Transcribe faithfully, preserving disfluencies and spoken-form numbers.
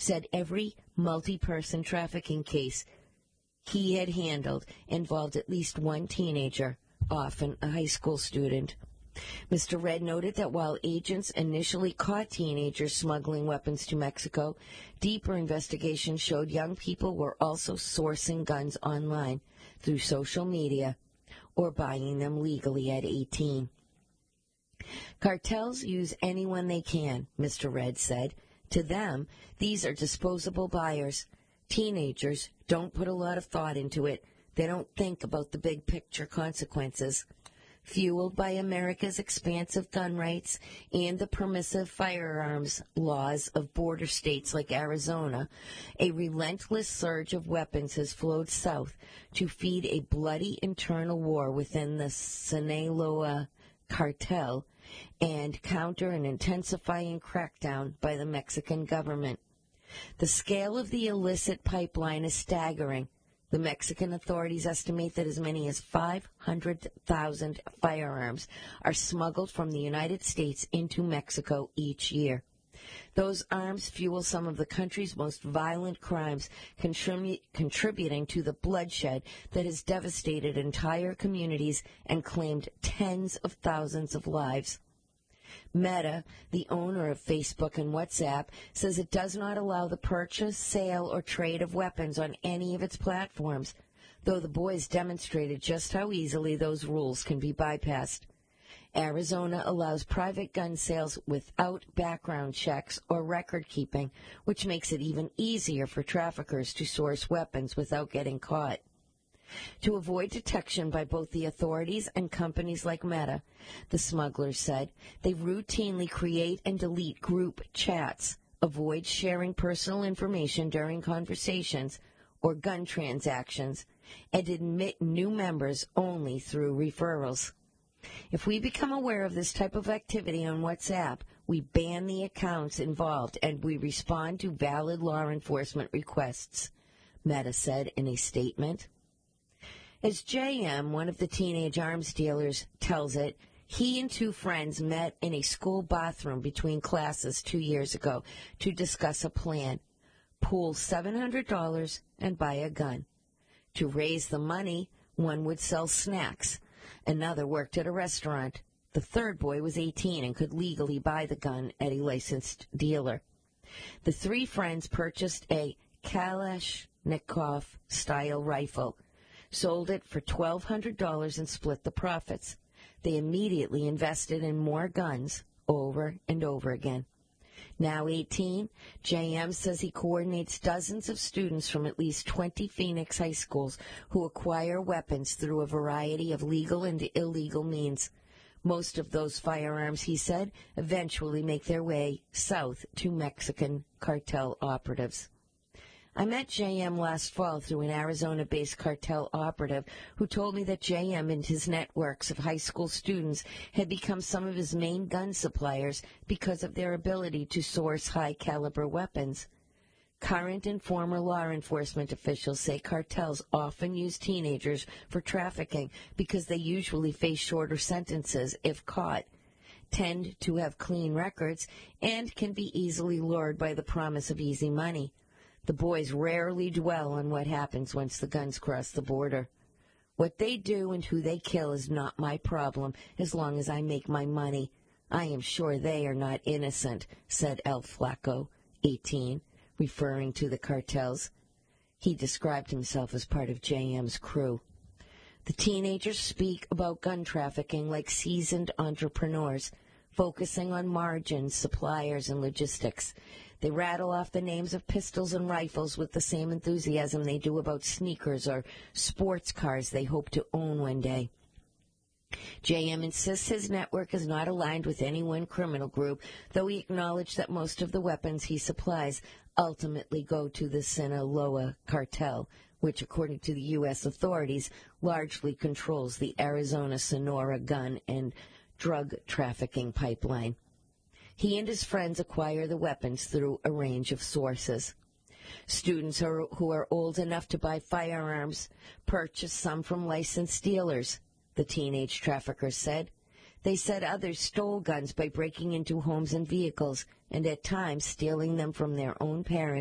said every multi-person trafficking case he had handled involved at least one teenager, often a high school student. Mister Red noted that while agents initially caught teenagers smuggling weapons to Mexico, deeper investigation showed young people were also sourcing guns online through social media or buying them legally at eighteen. Cartels use anyone they can, Mister Red said. To them, these are disposable buyers. Teenagers don't put a lot of thought into it. They don't think about the big picture consequences. Fueled by America's expansive gun rights and the permissive firearms laws of border states like Arizona, a relentless surge of weapons has flowed south to feed a bloody internal war within the Sinaloa cartel and counter an intensifying crackdown by the Mexican government. The scale of the illicit pipeline is staggering. The Mexican authorities estimate that as many as five hundred thousand firearms are smuggled from the United States into Mexico each year. Those arms fuel some of the country's most violent crimes, contribu- contributing to the bloodshed that has devastated entire communities and claimed tens of thousands of lives. Meta, the owner of Facebook and WhatsApp, says it does not allow the purchase, sale, or trade of weapons on any of its platforms, though the boys demonstrated just how easily those rules can be bypassed. Arizona allows private gun sales without background checks or record keeping, which makes it even easier for traffickers to source weapons without getting caught. To avoid detection by both the authorities and companies like Meta, the smugglers said, they routinely create and delete group chats, avoid sharing personal information during conversations or gun transactions, and admit new members only through referrals. If we become aware of this type of activity on WhatsApp, we ban the accounts involved and we respond to valid law enforcement requests, Meta said in a statement. As J M, one of the teenage arms dealers, tells it, he and two friends met in a school bathroom between classes two years ago to discuss a plan. Pool seven hundred dollars and buy a gun. To raise the money, one would sell snacks. Another worked at a restaurant. The third boy was eighteen and could legally buy the gun at a licensed dealer. The three friends purchased a Kalashnikov-style rifle, sold it for twelve hundred dollars and split the profits. They immediately invested in more guns over and over again. Now eighteen, J M says he coordinates dozens of students from at least twenty Phoenix high schools who acquire weapons through a variety of legal and illegal means. Most of those firearms, he said, eventually make their way south to Mexican cartel operatives. I met J M last fall through an Arizona-based cartel operative who told me that J M and his networks of high school students had become some of his main gun suppliers because of their ability to source high-caliber weapons. Current and former law enforcement officials say cartels often use teenagers for trafficking because they usually face shorter sentences if caught, tend to have clean records, and can be easily lured by the promise of easy money. The boys rarely dwell on what happens once the guns cross the border. What they do and who they kill is not my problem as long as I make my money. I am sure they are not innocent, said El Flaco, eighteen, referring to the cartels. He described himself as part of J M's crew. The teenagers speak about gun trafficking like seasoned entrepreneurs, focusing on margins, suppliers, and logistics. They rattle off the names of pistols and rifles with the same enthusiasm they do about sneakers or sports cars they hope to own one day. J M insists his network is not aligned with any one criminal group, though he acknowledged that most of the weapons he supplies ultimately go to the Sinaloa cartel, which, according to the U S authorities, largely controls the Arizona-Sonora gun and drug trafficking pipeline. He and his friends acquire the weapons through a range of sources. Students who are, who are old enough to buy firearms purchase some from licensed dealers, the teenage traffickers said. They said others stole guns by breaking into homes and vehicles, and at times stealing them from their own parents